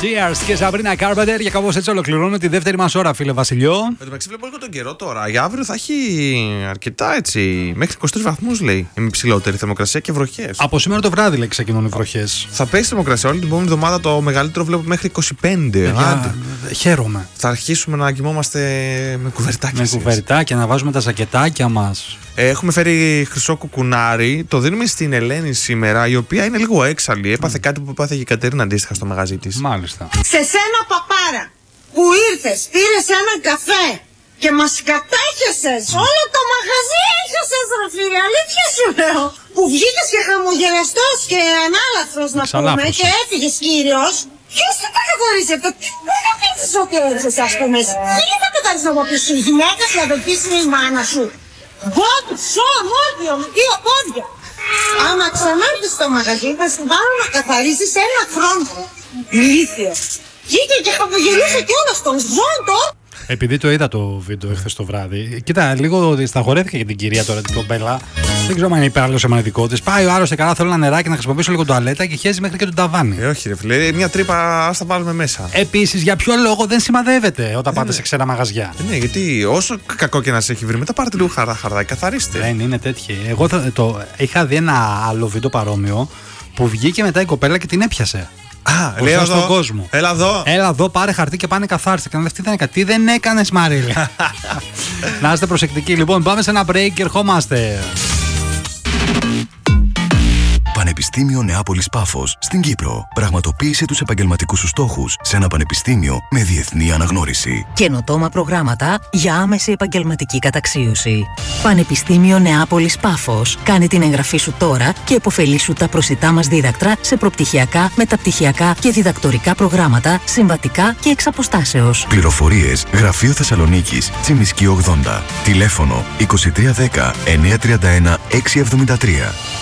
Cheers και Σαμπρίνα Κάρπεντερ, για κάπως έτσι ολοκληρώνουμε τη δεύτερη μας ώρα, φίλε Βασιλιό. Εν τω μεταξύ, βλέπω λίγο τον καιρό τώρα. Για αύριο θα έχει αρκετά έτσι. Μέχρι 23 βαθμούς λέει. Είναι υψηλότερη θερμοκρασία και βροχές. Από σήμερα το βράδυ λέει ξεκινούν οι βροχές. Θα πέσει η θερμοκρασία όλη την επόμενη εβδομάδα. Το μεγαλύτερο βλέπω μέχρι 25. Χαίρομαι. Θα αρχίσουμε να κοιμόμαστε με κουβερτάκια. Με κουβερτάκια, να βάζουμε τα ζακετάκια μας. Έχουμε φέρει χρυσό κουκουνάρι. Το δίνουμε στην Ελένη σήμερα, η οποία είναι λίγο έξαλλη. Έπαθε κάτι που έπαθε και η Κατερίνα αντίστοιχα στο μαγαζί της. Μάλιστα. Σε σένα, παπάρα, που ήρθες, πήρες έναν καφέ και μας κατέχεσες. Όλο το μαγαζί έχεσες, ρε φίλε. Αλήθεια σου λέω. Που βγήκες και χαμογελαστός και ανάλαφρος να πούμε και έφυγες κύριος. Ποιος θα τα καθαρίσει αυτό? Δεν θα πείσεις ότι έρθες, ας πούμε. Δεν θα καθαρίσει από πίσω. Η γυναίκα σου αδελφής είναι η μάνα σου. Γόντου, σω, μόρδιο, με δύο πόδια. Άμα ξανάρθεις στο μαγαζί θα σου βάλω να καθαρίσεις ένα χρόνο. Ηλίθιο. Βγήκε και χαμογελούσε κιόλας τον ζώντο. Επειδή το είδα το βίντεο εχθές το βράδυ, κοίτα, λίγο σταγορέθηκα για την κυρία τώρα, την κοπέλα. Δεν ξέρω αν είναι υπεράλληλο σημαντικό τη. Πάει ο άλλος σε καλά, θέλω ένα νεράκι να χρησιμοποιήσω λίγο τουαλέτα και χέζει μέχρι και τον ταβάνι. Όχι, ρε φίλε, μια τρύπα ας τα βάλουμε μέσα. Επίσης, για ποιο λόγο δεν σημαδεύετε όταν πάτε σε ξένα μαγαζιά? Ναι, γιατί όσο κακό και να σε έχει βρει, μετά πάρτε λίγο χαρδάκι, καθαρίστε. Δεν είναι τέτοια. Εγώ είχα δει ένα άλλο βίντεο παρόμοιο που βγήκε μετά η κοπέλα και την έπιασε. Λέει στον κόσμο. Έλα εδώ, πάρε χαρτί και πάνε καθάριστε. Και αυτή δεν έκανε. Τι δεν έκανες, Μαρίλα? Να είστε προσεκτικοί. Λοιπόν, πάμε σε ένα break και ερχόμαστε. Πανεπιστήμιο Νεάπολης Πάφος στην Κύπρο. Πραγματοποίησε τους επαγγελματικούς σου στόχους σε ένα πανεπιστήμιο με διεθνή αναγνώριση. Καινοτόμα προγράμματα για άμεση επαγγελματική καταξίωση. Πανεπιστήμιο Νεάπολης Πάφος. Κάνε την εγγραφή σου τώρα και επωφελήσου τα προσιτά μας δίδακτρα σε προπτυχιακά, μεταπτυχιακά και διδακτορικά προγράμματα, συμβατικά και εξ αποστάσεως. Πληροφορίες: Γραφείο Θεσσαλονίκης, Τσιμισκή 80. Τηλέφωνο 2310 931 673.